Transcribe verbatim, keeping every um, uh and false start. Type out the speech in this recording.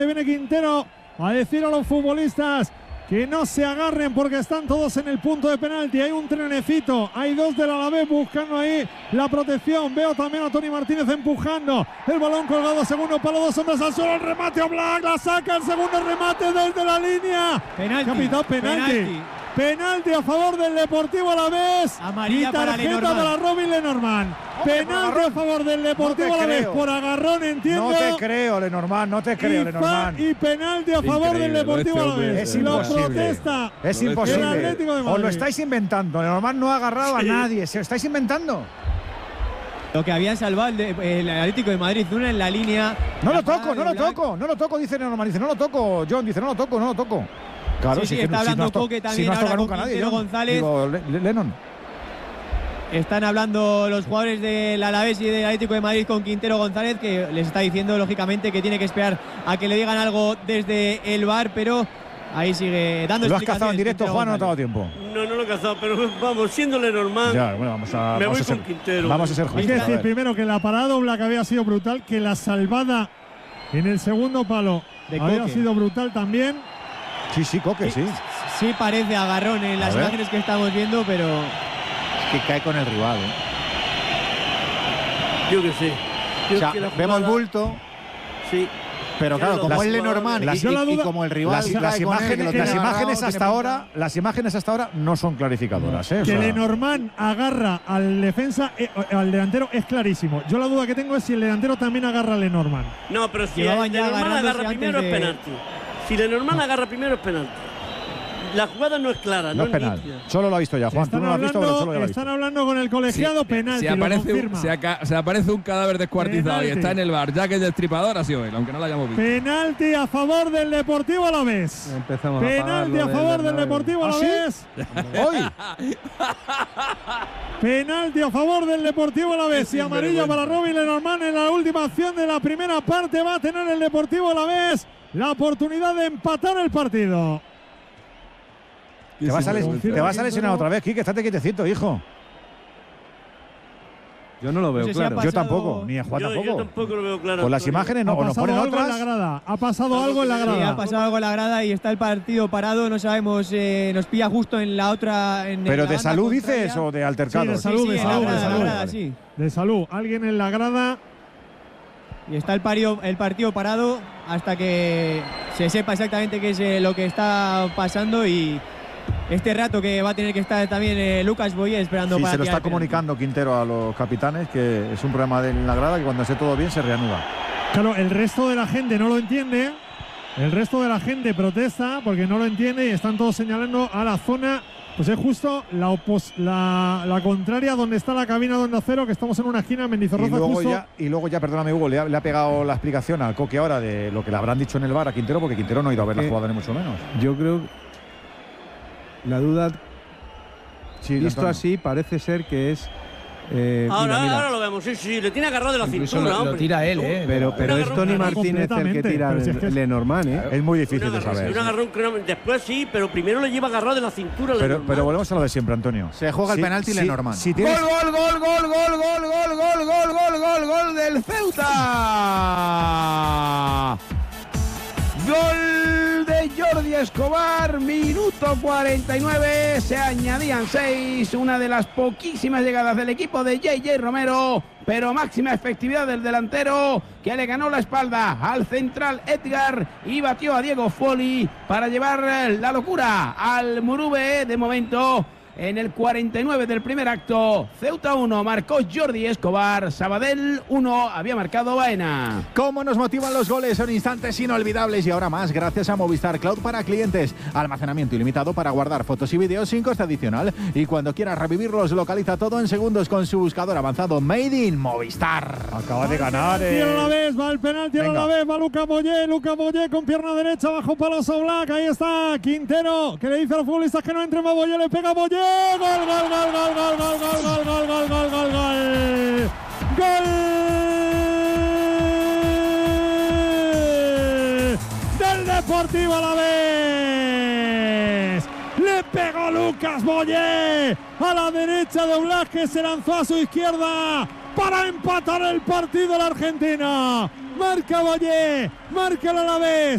Viene Quintero a decir a los futbolistas que no se agarren porque están todos en el punto de penalti. Hay un trenecito, hay dos del Alavés buscando ahí la protección. Veo también a Toni Martínez empujando el balón colgado, segundo palo, dos hombres al suelo, el remate a Black, la saca, el segundo remate desde la línea. Penalti, capitán, penalti. penalti. Penalti a favor del Deportivo Alavés. Amarilla y tarjeta para, para Robin Lenormand. Penalti a favor del Deportivo no Alavés por agarrón, entiendo. No te creo, Lenormand, no te creo, y Lenormand. Y penalti a favor del Deportivo este Alavés. Es imposible. Lo protesta. Es imposible. Os lo estáis inventando. Lenormand no ha agarrado sí. a nadie. Se lo estáis inventando. Lo que habían salvado el, de, el Atlético de Madrid, una en la línea. No lo toco, no lo toco, no lo toco, dice Lenormand. Dice, no lo toco. John dice, no lo toco, no lo toco. Claro, sí, sí, si está que, hablando si no Coque también si no ahora con nunca nadie, Quintero González. Digo, Le, Lennon. Están hablando los jugadores del Alavés y del Atlético de Madrid con Quintero González, que les está diciendo lógicamente que tiene que esperar a que le digan algo desde el V A R, pero ahí sigue dando explicaciones. ¿Lo has cazado en directo, Juan, o no te ha dado tiempo? No, no lo he cazado, pero vamos, siéndole normal. Ya, bueno, vamos a, me vamos voy a ser, con Quintero. Vamos a ser justos. Hay que decir primero que la parada Oblak había sido brutal, que la salvada en el segundo palo de había Coque. sido brutal también. Sí, sí, Coque, sí. Sí parece agarrón en las imágenes que estamos viendo, pero es que cae con el rival, ¿eh? Yo que sé. Yo o sea, que vemos el bulto. Sí. Pero claro, como las, es Lenormand las, y, y, y como el rival las, las imágenes, él, las imágenes hasta ahora, las imágenes hasta ahora no son clarificadoras, ¿eh? Que o sea, Lenormand agarra al defensa, eh, al delantero es clarísimo. Yo la duda que tengo es si el delantero también agarra a Lenormand. No, pero si el Lenormand agarra primero de... es penalti. Si Lenormand no. agarra primero es penalti. La jugada no es clara, no, no es penal. Nítida. Solo lo ha visto ya, Juan. Están Tú no lo has visto, pero solo ya lo has visto. Están hablando con el colegiado, sí, penalti, si aparece, un, se, aca, se aparece un cadáver descuartizado penalti. Y está en el V A R, ya que el destripador ha sido él, aunque no lo hayamos visto. Penalti a favor del Deportivo Alavés. Empezamos penalti a, a favor del Deportivo Alavés. Hoy. Penalti a favor del Deportivo Alavés y amarilla para Robin Lenormand en la última acción de la primera parte. Va a tener el Deportivo Alavés la oportunidad de empatar el partido. Te vas, a te vas a lesionar otra vez, Quique, estate quietecito, hijo. Yo no lo veo no sé claro. Si yo tampoco, ni a Juan yo, tampoco. Yo tampoco lo veo claro. Con las imágenes no, ha o nos ponen algo otras. En la grada. Ha pasado algo en la grada. Sí, ha pasado algo en la grada y está el partido parado. No sabemos, eh, nos pilla justo en la otra. En ¿Pero la de salud contraria. dices o de altercado? Sí, de salud, sí, sí, de salud, grada, de salud. Grada, sí. De salud. Alguien en la grada. Y está el, pario, el partido parado hasta que se sepa exactamente qué es eh, lo que está pasando y. Este rato que va a tener que estar también eh, Lucas Boye esperando sí, para se lo está penalti. comunicando Quintero a los capitanes que es un problema de la grada que cuando esté todo bien se reanuda. Claro, el resto de la gente no lo entiende. El resto de la gente protesta porque no lo entiende y están todos señalando a la zona. Pues es justo la, opos, la, la contraria donde está la cabina de Onda Cero, que estamos en una esquina en Mendizorroza. Y luego, justo. ya, y luego ya, perdóname Hugo, le ha, le ha pegado la explicación al Coque ahora de lo que le habrán dicho en el V A R a Quintero, porque Quintero no ha ido a ver la jugada ni mucho menos. Yo creo la duda, sí, visto así, parece ser que es. Eh, ahora, mira, mira. ahora lo vemos, sí, sí, le tiene agarrado de la Incluso cintura. Lo, lo tira él, ¿eh? Pero, pero es Toni Martínez el que tira el, el Lenormand, ¿eh? Es muy difícil de saber. Un agarrón, después sí, pero primero le lleva agarrado de la cintura. Pero, pero volvemos a lo de siempre, Antonio. Se juega sí, el penalti sí, Lenormand. Si tienes... Gol, gol, gol, gol, gol, gol, gol, gol, gol, gol, gol, gol del Ceuta. Gol de Jordi Escobar, minuto cuarenta y nueve, se añadían seis, una de las poquísimas llegadas del equipo de J J Romero, pero máxima efectividad del delantero que le ganó la espalda al central Edgar y batió a Diego Foli para llevar la locura al Murube. De momento, en el cuarenta y nueve del primer acto, Ceuta uno, marcó Jordi Escobar, Sabadell uno, había marcado Baena. ¿Cómo nos motivan los goles? Son instantes inolvidables y ahora más gracias a Movistar Cloud para clientes. Almacenamiento ilimitado para guardar fotos y vídeos sin coste adicional. Y cuando quieras revivirlos, localiza todo en segundos con su buscador avanzado Made in Movistar. Acaba de ganar. Eh. Tira a la vez, va el penalti a la vez, va Luca Boyé, Luca Boyé con pierna derecha, bajo palos Oblak, ahí está Quintero, que le dice a los futbolistas que no entren, va Boyé, le pega Boyé. Gol, gol, gol, gol, gol, gol, gol, gol, gol, gol, gol, gol, gol, gol del Deportivo Alavés. Le pegó Lucas Boyé a la derecha de Oblak, que se lanzó a su izquierda para empatar el partido la Argentina. Marca Boyé, marca el Alavés.